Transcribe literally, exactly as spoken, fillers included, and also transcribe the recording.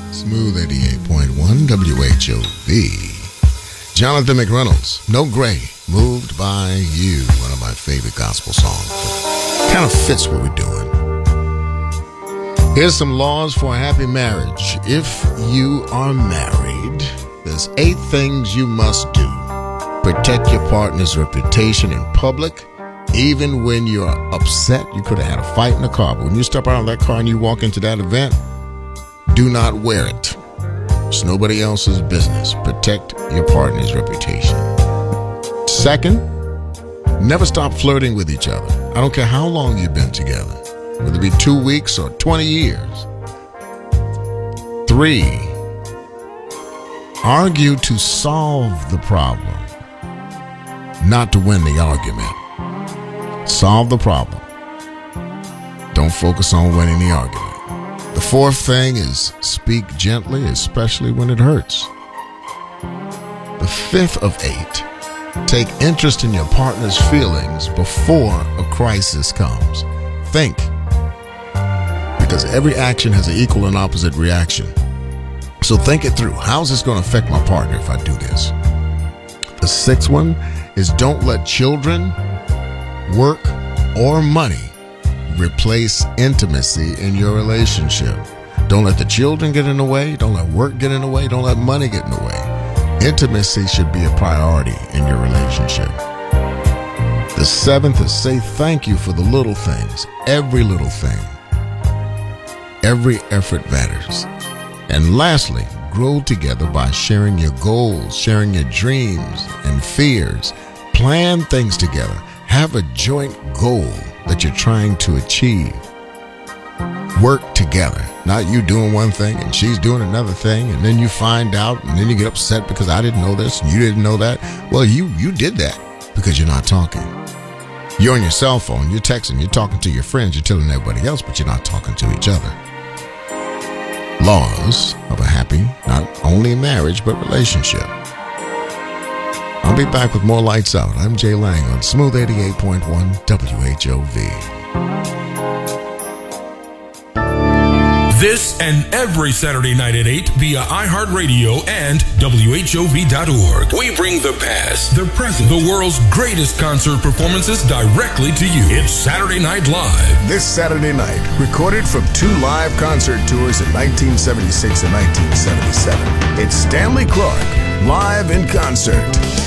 Smooth eighty-eight point one W H O V. Jonathan McReynolds, No Gray, Moved by You, one of my favorite gospel songs. Kind of fits what we're doing. Here's some laws for a happy marriage. If you are married, there's eight things you must do. Protect your partner's reputation in public. Even when you're upset, you could have had a fight in the car, but when you step out of that car and you walk into that event, do not wear it. It's nobody else's business. Protect your partner's reputation. Second, never stop flirting with each other. I don't care how long you've been together, whether it be two weeks or twenty years. Three, argue to solve the problem, not to win the argument. Solve the problem. Don't focus on winning the argument. The fourth thing is speak gently, especially when it hurts. The fifth of eight, take interest in your partner's feelings before a crisis comes. Think, because every action has an equal and opposite reaction. So think it through. How's this going to affect my partner if I do this? The sixth one is don't let children, work, or money replace intimacy in your relationship. Don't let the children get in the way. Don't let work get in the way. Don't let money get in the way. Intimacy should be a priority in your relationship. The seventh is say thank you for the little things. Every little thing. Every effort matters. And lastly, grow together by sharing your goals, sharing your dreams and fears. Plan things together. Have a joint goal that you're trying to achieve. Work together, not you doing one thing and she's doing another thing, and then you find out and then you get upset because I didn't know this and you didn't know that. Well, you you did that because you're not talking. You're on your cell phone, you're texting, you're talking to your friends, you're telling everybody else, but you're not talking to each other. Laws of a happy, not only marriage, but relationship. I'll be back with more Lights Out. I'm Jay Lang on Smooth eighty-eight point one W H O V. This and every Saturday night at eight via iHeartRadio and W H O V dot org. We bring the past, the present, the world's greatest concert performances directly to you. It's Saturday Night Live. This Saturday night, recorded from two live concert tours in nineteen seventy-six and nineteen seventy-seven. It's Stanley Clarke, live in concert.